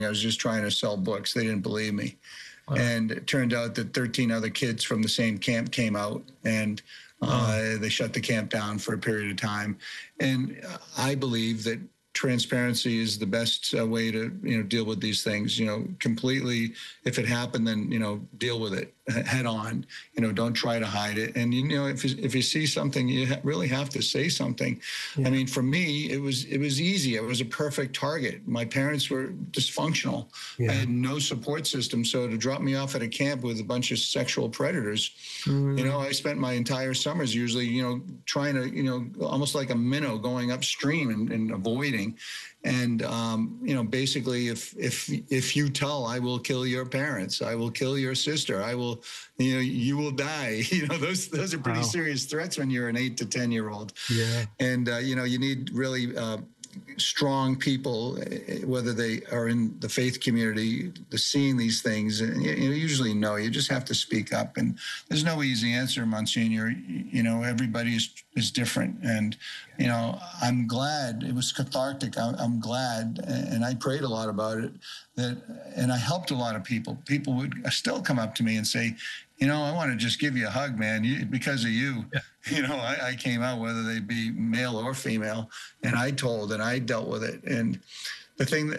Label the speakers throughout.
Speaker 1: I was just trying to sell books. They didn't believe me.
Speaker 2: Wow.
Speaker 1: And it turned out that 13 other kids from the same camp came out, and they shut the camp down for a period of time. And I believe that transparency is the best way to deal with these things. Completely, if it happened, then deal with it head on. Don't try to hide it. And if you see something, you really have to say something.
Speaker 2: Yeah.
Speaker 1: I mean, for me, it was easy. It was a perfect target. My parents were dysfunctional.
Speaker 2: Yeah.
Speaker 1: I had no support system. So to drop me off at a camp with a bunch of sexual predators, I spent my entire summers usually, trying to, almost like a minnow going upstream and avoiding. And basically, if you tell, I will kill your parents, I will kill your sister, I will, you will die. Those are pretty serious threats when you're an 8 to 10-year-old.
Speaker 2: Yeah.
Speaker 1: And you need really strong people, whether they are in the faith community, seeing these things. And you usually know. You just have to speak up. And there's no easy answer, Monsignor. Everybody is different. And I'm glad it was cathartic. I'm glad, and I prayed a lot about it. And I helped a lot of people. People would still come up to me and say, I want to just give you a hug, man, because of you. Yeah. I came out, whether they be male or female, and I told and I dealt with it. And the thing,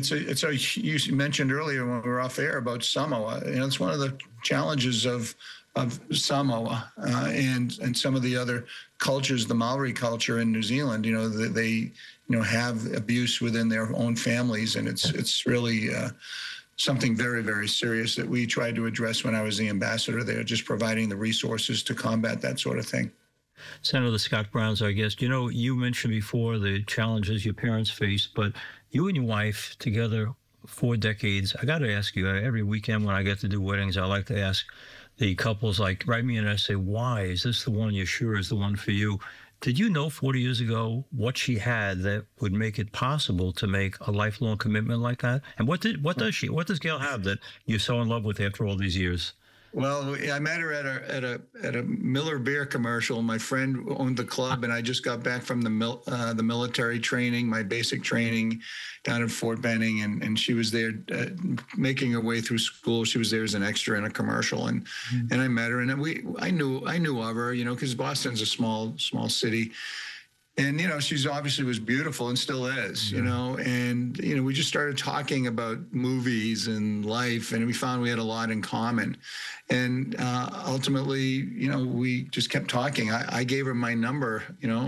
Speaker 1: you mentioned earlier when we were off air about Samoa. It's one of the challenges of Samoa and some of the other cultures, the Maori culture in New Zealand. They have abuse within their own families, and it's really something very, very serious that we tried to address when I was the ambassador there, just providing the resources to combat that sort of thing.
Speaker 2: Senator Scott Brown's our guest. You mentioned before the challenges your parents faced, but you and your wife together 4 decades. I got to ask you, every weekend when I get to do weddings, I like to ask the couples, write me an essay, why? Is this the one you're sure is the one for you? Did you know 40 years ago what she had that would make it possible to make a lifelong commitment like that? And what does Gail have that you're so in love with after all these years?
Speaker 1: Well, I met her at a Miller Beer commercial. My friend owned the club, and I just got back from the military training, my basic training down at Fort Benning, and she was there making her way through school. She was there as an extra in a commercial, and I met her, and I knew of her, because Boston's a small city. And, she's obviously was beautiful and still is, and, we just started talking about movies and life, and we found we had a lot in common. And ultimately, we just kept talking. I gave her my number,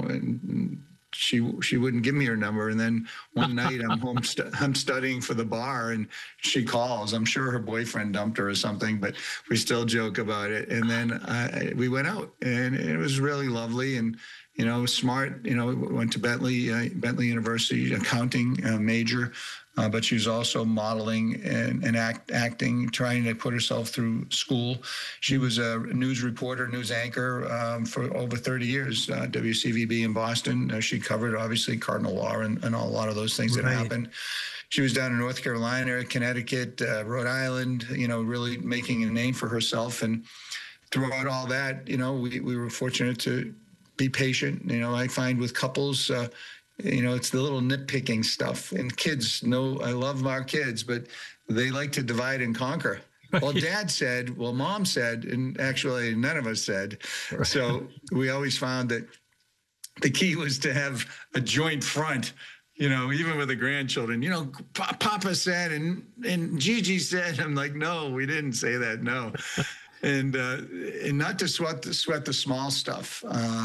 Speaker 1: and she wouldn't give me her number. And then one night I'm home, I'm studying for the bar, and she calls. I'm sure her boyfriend dumped her or something, but we still joke about it. And then we went out, and it was really lovely. And smart, went to Bentley University, accounting major, but she was also modeling and acting, trying to put herself through school. She was a news reporter, news anchor for over 30 years, WCVB in Boston. She covered, obviously, cardinal law and a lot of those things that happened. She was down in North Carolina, Connecticut, Rhode Island, really making a name for herself. And throughout all that, we were fortunate to be patient. I find with couples, it's the little nitpicking stuff. And kids, I love our kids, but they like to divide and conquer. Well, Dad said, well, Mom said, and actually none of us said. Right. So we always found that the key was to have a joint front. Even with the grandchildren, Papa said and Gigi said. I'm like, no, we didn't say that. No. And not to sweat the small stuff.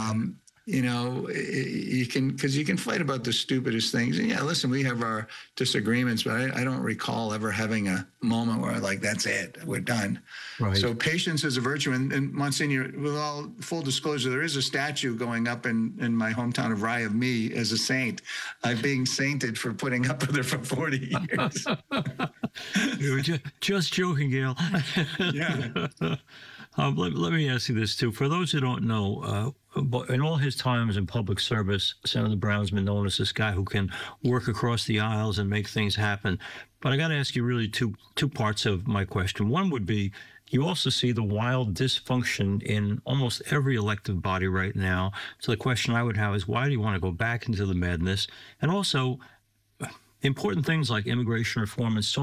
Speaker 1: You can fight about the stupidest things. And yeah, listen, we have our disagreements, but I don't recall ever having a moment where that's it, we're done.
Speaker 2: Right.
Speaker 1: So patience is a virtue. And Monsignor, with all full disclosure, there is a statue going up in my hometown of Rye of me as a saint. I'm being sainted for putting up with her for 40 years.
Speaker 2: You were just joking, Gail.
Speaker 1: Yeah.
Speaker 2: Let me ask you this, too. For those who don't know, in all his times in public service, Senator Brown's been known as this guy who can work across the aisles and make things happen. But I got to ask you really two parts of my question. One would be, you also see the wild dysfunction in almost every elective body right now. So the question I would have is, why do you want to go back into the madness? And also, important things like immigration reform and so